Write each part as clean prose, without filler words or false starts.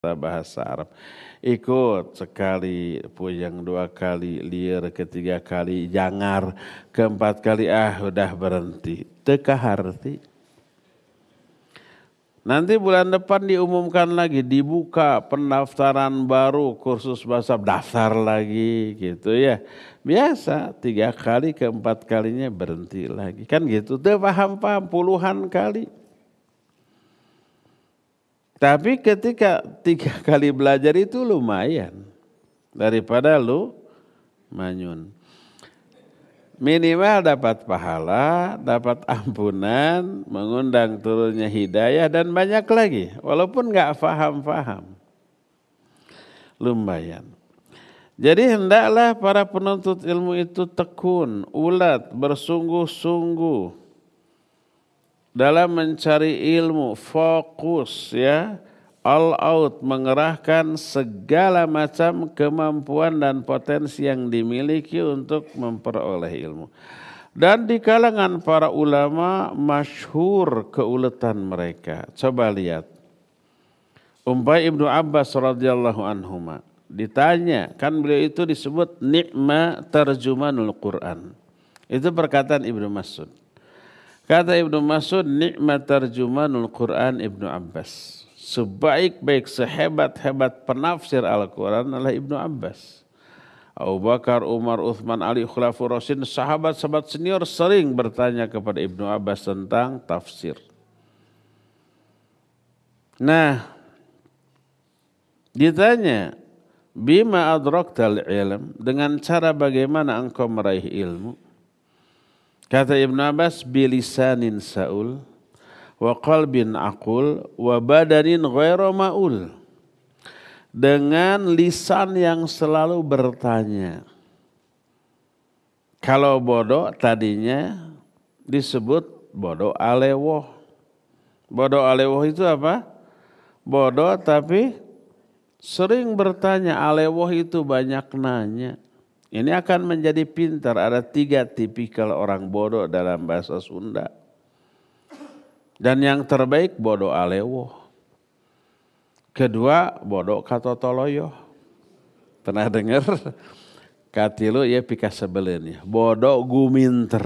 bahasa Arab. Ikut sekali, puyeng 2 kali, liar ketiga kali, jangar, keempat kali udah berhenti. Teka harti. Nanti bulan depan diumumkan lagi, dibuka pendaftaran baru kursus bahasa, daftar lagi gitu ya. Biasa 3 kali, keempat kalinya berhenti lagi. Kan gitu, tuh paham-paham puluhan kali. Tapi ketika 3 kali belajar itu lumayan daripada lu manyun. Minimal dapat pahala, dapat ampunan, mengundang turunnya hidayah dan banyak lagi. Walaupun nggak paham-paham. Lumayan. Jadi hendaklah para penuntut ilmu itu tekun, ulat, bersungguh-sungguh dalam mencari ilmu, fokus ya, all out, mengerahkan segala macam kemampuan dan potensi yang dimiliki untuk memperoleh ilmu. Dan di kalangan para ulama masyhur keuletan mereka. Coba lihat. Umpay Ibnu Abbas radhiyallahu anhuma ditanya, kan beliau itu disebut ni'ma tarjumanul Quran. Itu perkataan Ibnu Mas'ud. Kata Ibnu Mas'ud, nikmat tarjumanul Quran Ibnu Abbas. Sebaik-baik, sehebat-hebat penafsir Al-Quran adalah Ibnu Abbas. Abu Bakar, Umar, Uthman, Ali, Khulafaur Rasyidin, sahabat-sahabat senior sering bertanya kepada Ibnu Abbas tentang tafsir. Nah, ditanya, bima adraktal ilm, dengan cara bagaimana engkau meraih ilmu? Kata Ibnu Abbas, bilisanin saul, wa qalbin aqul, wa badanin ghairu ma'ul. Dengan lisan yang selalu bertanya. Kalau bodoh tadinya disebut bodoh alewoh. Bodoh alewoh itu apa? Bodoh tapi sering bertanya, alewoh itu banyak nanya. Ini akan menjadi pintar. Ada 3 tipikal orang bodoh dalam bahasa Sunda. Dan yang terbaik bodoh alewoh. Kedua bodoh katotoloyo. Pernah dengar? Katilu ya pika sebelen ya. Bodoh guminter.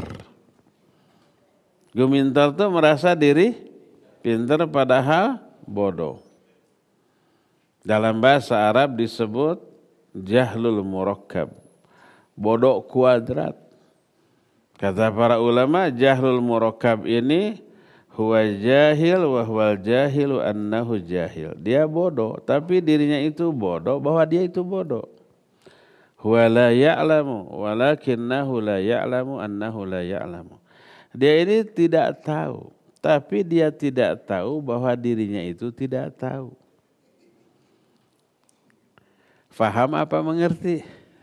Guminter itu merasa diri pintar padahal bodoh. Dalam bahasa Arab disebut jahlul murakkab. Bodoh kuadrat. Kata para ulama, jahlul murakkab ini huwa jahil wa huwal jahilu annahu jahil. Dia bodoh, tapi dirinya itu bodoh bahwa dia itu bodoh. Huwa la ya'lamu walakinnahu la ya'lamu annahu la ya'lamu. Dia ini tidak tahu, tapi dia tidak tahu bahwa dirinya itu tidak tahu. Faham apa mengerti?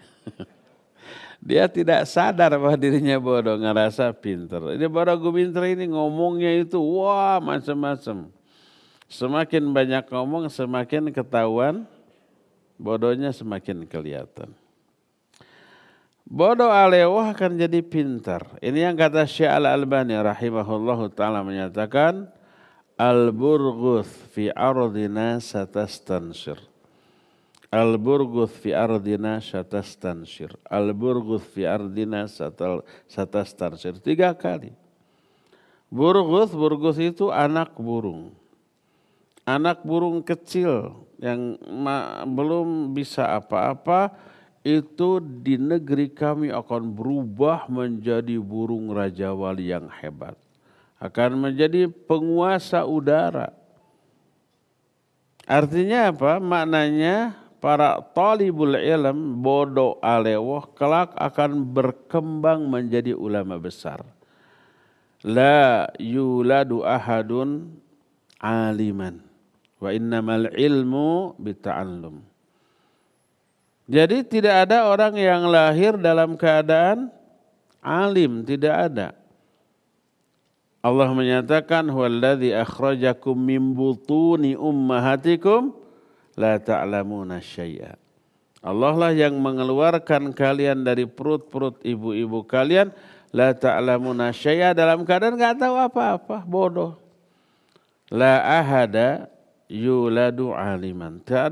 Dia tidak sadar bahwa dirinya bodoh, ngerasa pinter. Ini bodoh guminter ini ngomongnya itu wah macam-macam. Semakin banyak ngomong semakin ketahuan, bodohnya semakin kelihatan. Bodoh alewah akan jadi pintar. Ini yang kata Syekh Al-Albani rahimahullahu ta'ala menyatakan, al-burghuth fi ardina satastansir. Al-burghuth fi ardina satastansir. Al-burghuth fi ardina satastansir. 3 kali. Burghuth itu anak burung. Anak burung kecil yang belum bisa apa-apa, itu di negeri kami akan berubah menjadi burung Raja Wali yang hebat. Akan menjadi penguasa udara. Artinya apa? Maknanya para talibul ilm, bodoh alewoh, kelak akan berkembang menjadi ulama besar. La yuladu ahadun aliman. Wa innamal ilmu bita'allum. Jadi tidak ada orang yang lahir dalam keadaan alim, tidak ada. Allah menyatakan huwallazi akhrajakum min butuni ummahatikum la ta'lamuna syai'a. Allah lah yang mengeluarkan kalian dari perut-perut ibu-ibu kalian, la ta'lamuna syai'a, dalam keadaan enggak tahu apa-apa, bodoh. La ahada yuladu aliman.